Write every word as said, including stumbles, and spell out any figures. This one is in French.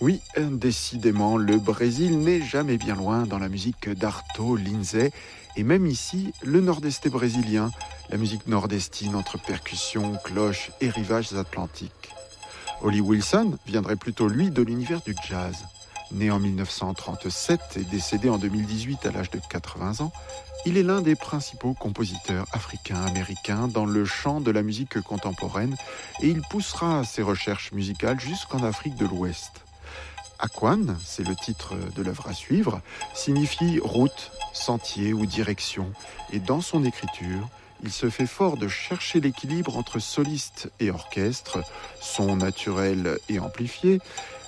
Oui, décidément, le Brésil n'est jamais bien loin dans la musique d'Arto, Lindsay, et même ici, le nord-est brésilien, la musique nord-estine entre percussions, cloches et rivages atlantiques. Holly Wilson viendrait plutôt, lui, de l'univers du jazz. Né en mille neuf cent trente-sept et décédé en deux mille dix-huit à l'âge de quatre-vingts ans, il est l'un des principaux compositeurs africains-américains dans le champ de la musique contemporaine et il poussera ses recherches musicales jusqu'en Afrique de l'Ouest. Akwan, c'est le titre de l'œuvre à suivre, signifie route, sentier ou direction. Et dans son écriture, il se fait fort de chercher l'équilibre entre soliste et orchestre, son naturel et amplifié,